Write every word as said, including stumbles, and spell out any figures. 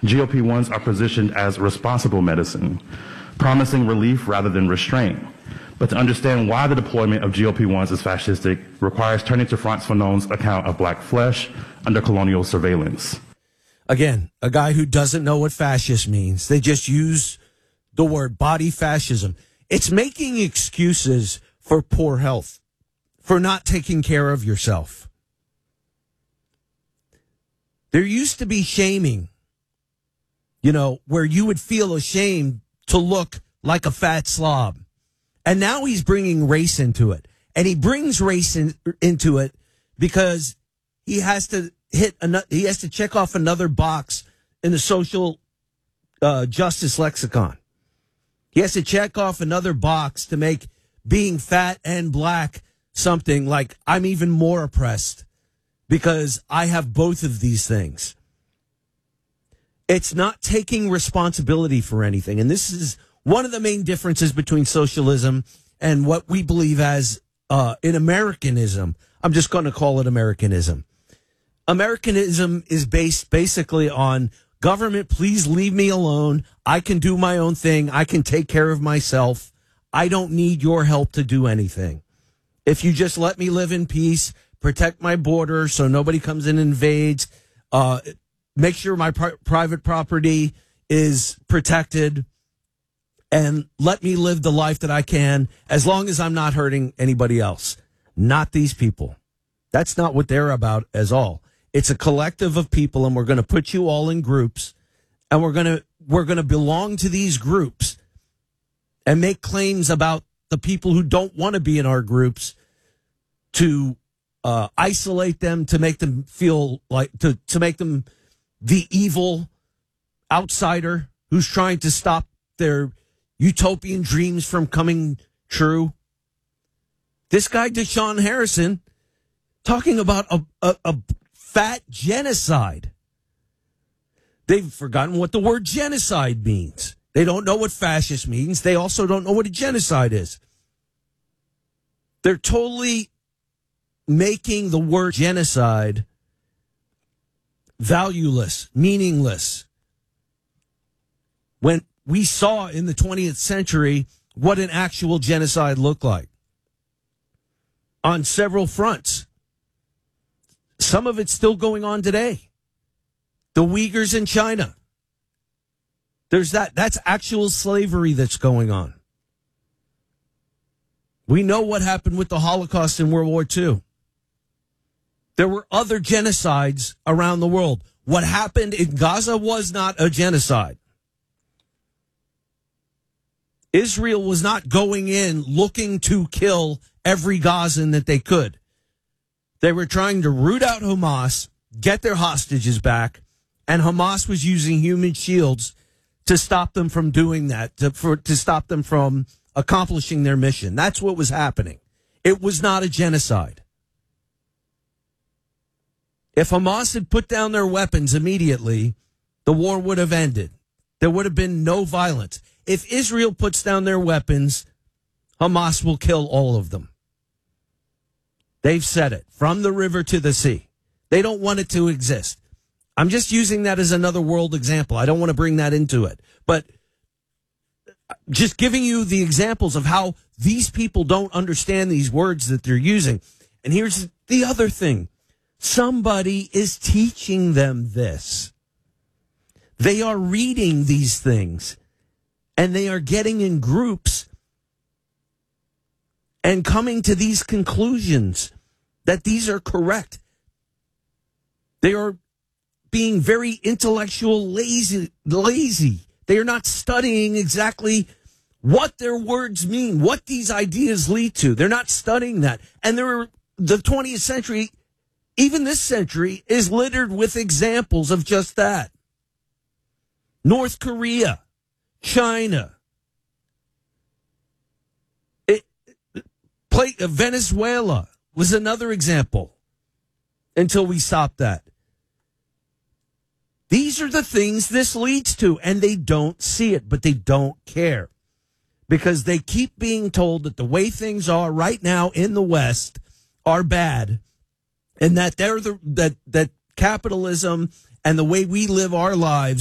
G O P ones are positioned as responsible medicine, promising relief rather than restraint. But to understand why the deployment of G O P ones is fascistic requires turning to Frantz Fanon's account of black flesh under colonial surveillance. Again, a guy who doesn't know what fascist means. They just use the word body fascism. It's making excuses for poor health, for not taking care of yourself. There used to be shaming, you know, where you would feel ashamed to look like a fat slob. And now he's bringing race into it. And he brings race in, into it because he has to hit another, he has to check off another box in the social uh, justice lexicon. He has to check off another box to make being fat and black something like I'm even more oppressed because I have both of these things. It's not taking responsibility for anything. And this is one of the main differences between socialism and what we believe as uh, in Americanism. I'm just going to call it Americanism. Americanism is based basically on government, please leave me alone. I can do my own thing. I can take care of myself. I don't need your help to do anything. If you just let me live in peace, protect my border so nobody comes in and invades, uh, make sure my pri- private property is protected, and let me live the life that I can as long as I'm not hurting anybody else. Not these people. That's not what they're about at all. It's a collective of people, and we're going to put you all in groups, and we're going to we're going to belong to these groups and make claims about the people who don't want to be in our groups to uh, isolate them, to make them feel like to to make them the evil outsider who's trying to stop their utopian dreams from coming true. This guy, Deshaun Harrison, talking about a, a, a fat genocide. They've forgotten what the word genocide means. They don't know what fascist means. They also don't know what a genocide is. They're totally making the word genocide valueless, meaningless. When we saw in the twentieth century what an actual genocide looked like on several fronts. Some of it's still going on today. The Uyghurs in China. There's that. That's actual slavery that's going on. We know what happened with the Holocaust in World War Two. There were other genocides around the world. What happened in Gaza was not a genocide. Israel was not going in looking to kill every Gazan that they could. They were trying to root out Hamas, get their hostages back, and Hamas was using human shields to stop them from doing that, to, for, to stop them from accomplishing their mission. That's what was happening. It was not a genocide. If Hamas had put down their weapons immediately, the war would have ended. There would have been no violence. If Israel puts down their weapons, Hamas will kill all of them. They've said it, from the river to the sea. They don't want it to exist. I'm just using that as another world example. I don't want to bring that into it. But just giving you the examples of how these people don't understand these words that they're using. And here's the other thing. Somebody is teaching them this. They are reading these things, and they are getting in groups and coming to these conclusions that these are correct. They are being very intellectual lazy, lazy. They are not studying exactly what their words mean, what these ideas lead to. They're not studying that. And there are, the twentieth century, even this century, is littered with examples of just that. North Korea, China, it, play, uh, Venezuela was another example until we stopped that. These are the things this leads to, and they don't see it, but they don't care because they keep being told that the way things are right now in the West are bad, and that they're the that that capitalism and the way we live our lives